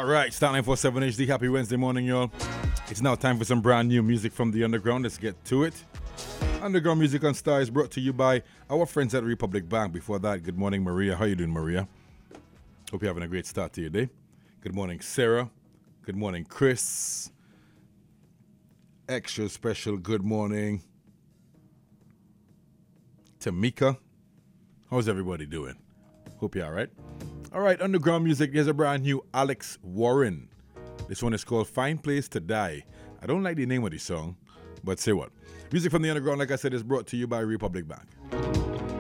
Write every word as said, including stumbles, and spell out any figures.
All right, Star nine four seven H D. Happy Wednesday morning, y'all. It's now time for some brand new music from the underground. Let's get to it. Underground Music on Star is brought to you by our friends at Republic Bank. Before that, good morning, Maria. How you doing, Maria? Hope you're having a great start to your day. Good morning, Sarah. Good morning, Chris. Extra special good morning, Tamika. How's everybody doing? Hope you're all right. All right, underground music. Here's a brand new Alex Warren. This one is called Fine Place to Die. I don't like the name of the song, but say what. Music from the underground, like I said, is brought to you by Republic Bank.